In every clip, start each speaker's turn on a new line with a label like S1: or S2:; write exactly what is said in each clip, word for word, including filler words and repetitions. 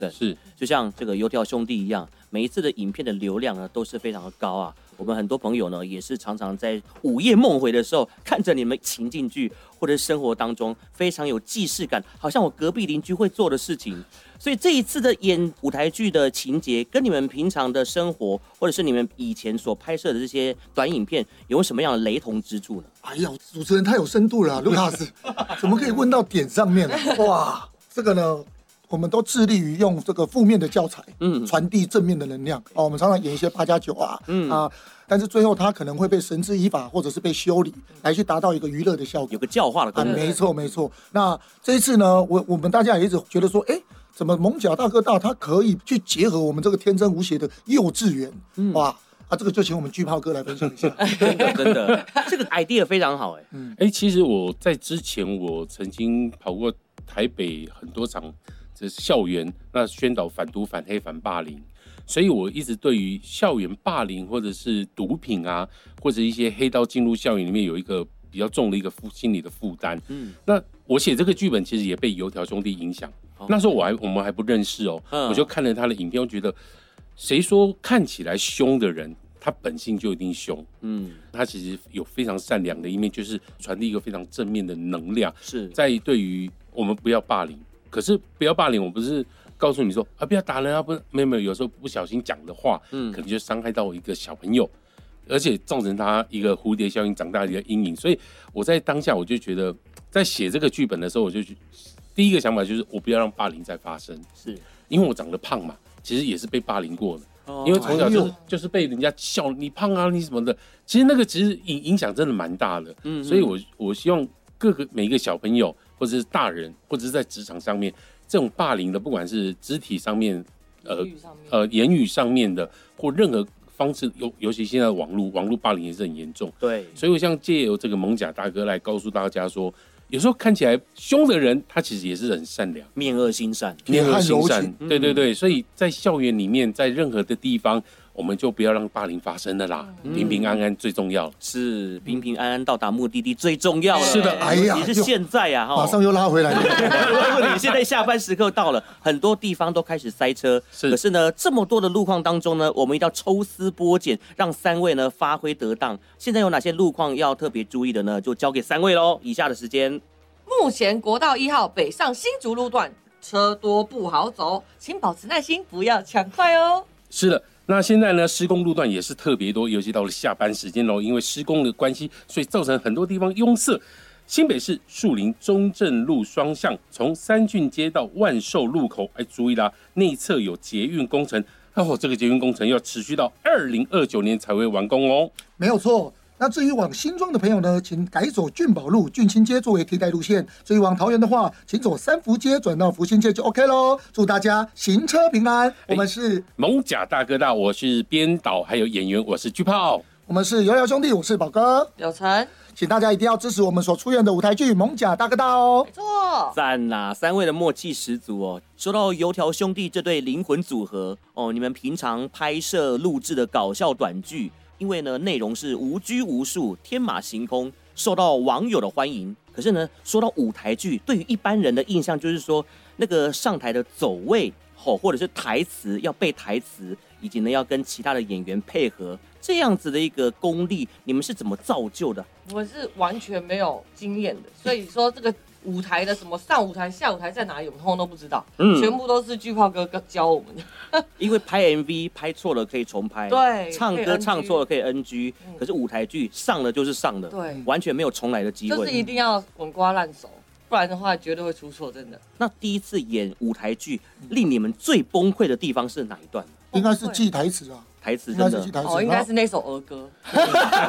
S1: 对，是就像这个油条兄弟一样，每一次的影片的流量呢都是非常的高啊。我们很多朋友呢也是常常在午夜梦回的时候，看着你们情境剧或者是生活当中非常有既视感，好像我隔壁邻居会做的事情。所以这一次的演舞台剧的情节，跟你们平常的生活，或者是你们以前所拍摄的这些短影片，有什么样的雷同之处呢？
S2: 哎呀，主持人太有深度了、啊，卢卡斯，怎么可以问到点上面呢、啊？哇，这个呢，我们都致力于用这个负面的教材，嗯，传递正面的能量。哦，我们常常演一些八加九啊，嗯啊，但是最后它可能会被绳之以法，或者是被修理，来去达到一个娱乐的效果，
S1: 有个教化的功能。
S2: 啊，没错没错。那这一次呢，我我们大家也一直觉得说，哎。怎么艋舺大哥大它可以去结合我们这个天真无邪的幼稚园、嗯、哇啊，这个就请我们巨炮哥来分享一下。
S1: 真的真的，这个 idea 非常好哎、欸。
S3: 嗯，哎、欸，其实我在之前我曾经跑过台北很多场这校园，那宣导反毒、反黑、反霸凌，所以我一直对于校园霸凌或者是毒品啊，或者一些黑道进入校园里面有一个比较重的一个心理的负担。嗯，那我写这个剧本其实也被油条兄弟影响。那时候我还我们还不认识哦，嗯、我就看了他的影片，我觉得谁说看起来凶的人，他本性就一定凶？嗯，他其实有非常善良的一面，就是传递一个非常正面的能量。
S1: 是
S3: 在对于我们不要霸凌，可是不要霸凌，我不是告诉你说啊不要打人啊，不没有没有，有时候不小心讲的话，嗯，可能就伤害到一个小朋友，而且造成他一个蝴蝶效应长大的一个阴影。所以我在当下我就觉得，在写这个剧本的时候，我就第一个想法就是我不要让霸凌再发生，是因为我长得胖嘛，其实也是被霸凌过的，哦、因为从小就是、哎、就是被人家笑你胖啊你什么的，其实那个其实影影响真的蛮大的，嗯，所以我我希望各个每一个小朋友或者是大人或者是在职场上面，这种霸凌的，不管是肢体上面，呃言语上面呃言语上面的或任何方式，尤尤其现在网络网络霸凌也是很严重，
S1: 对，
S3: 所以我想借由这个艋舺大哥来告诉大家说。有时候看起来凶的人，他其实也是很善良，
S1: 面恶心善，
S3: 面恶心善，对对对，所以在校园里面，在任何的地方，我们就不要让霸凌发生了啦，嗯、平平安安最重要，
S1: 是平平安安到达目的地最重要了。
S2: 是的，哎呀，
S1: 也是现在呀、啊，
S2: 马上又拉回来了。
S1: 我问你，现在下班时刻到了，很多地方都开始塞车，是可是呢，这么多的路况当中呢，我们一定要抽丝剥茧，让三位呢发挥得当。现在有哪些路况要特别注意的呢？就交给三位喽。以下的时间。
S4: 目前国道一号北上新竹路段车多不好走，请保持耐心，不要抢快哦。
S3: 是的，那现在呢，施工路段也是特别多，尤其到了下班时间喽，因为施工的关系，所以造成很多地方拥塞。新北市树林中正路双向，从三郡街到万寿路口，哎，注意啦，内侧有捷运工程，哦，这个捷运工程要持续到二零二九年才会完工哦。
S2: 没有错。那至于往新庄的朋友呢，请改走俊宝路、俊清街作为替代路线。至于往桃园的话，请走三福街转到福兴街就 OK 咯。祝大家行车平安。我们是
S3: 艋舺大哥大，我是编导还有演员，我是巨炮。
S2: 我们是油条兄弟，我是宝哥。
S4: 有成，
S2: 请大家一定要支持我们所出演的舞台剧《艋舺大哥大》哦。
S4: 没错，
S1: 赞啦！三位的默契十足哦。说到油条兄弟这对灵魂组合哦，你们平常拍摄录制的搞笑短剧。因为呢，内容是无拘无束、天马行空，受到网友的欢迎。可是呢，说到舞台剧，对于一般人的印象就是说，那个上台的走位，吼，或者是台词要背台词，以及呢要跟其他的演员配合，这样子的一个功力，你们是怎么造就的？
S4: 我是完全没有经验的，所以说这个舞台的什么上舞台、下舞台在哪里，我们通通都不知道，嗯，全部都是巨炮哥教我们的。
S1: 因为拍 M V 拍错了可以重拍，
S4: 对，
S1: 唱歌唱错了可以 N G，嗯、可是舞台剧上了就是上了，
S4: 对，
S1: 完全没有重来的机会，
S4: 就是一定要滚瓜烂熟，不然的话绝对会出错，真的。
S1: 那第一次演舞台剧，令你们最崩溃的地方是哪一段？
S2: 应该是记台词啊。
S1: 台词真的
S4: 哦，应该是那首儿歌。那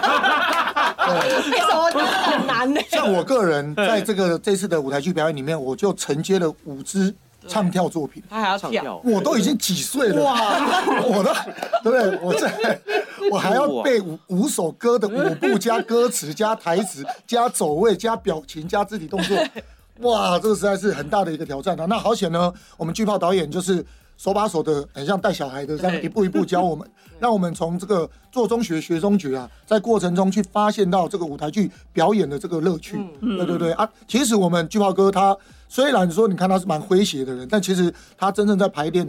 S4: 首儿歌很难的。
S2: 像我个人在这个这次的舞台剧表演里面，我就承接了五支唱跳作品。
S4: 他还要跳，
S2: 我都已经几岁了，哇！我都对不对？我这我还要背五五首歌的舞步加歌词加台词加走位加表情加肢体动作，哇！这个实在是很大的一个挑战啊。那好险呢，我们巨炮导演就是手把手的，很像带小孩的这样一步一步教我们。让我们从这个做中学学中学啊，在过程中去发现到这个舞台剧表演的这个乐趣。嗯、对对对啊，其实我们巨炮哥他虽然说你看他是蛮诙谐的人，但其实他真正在排练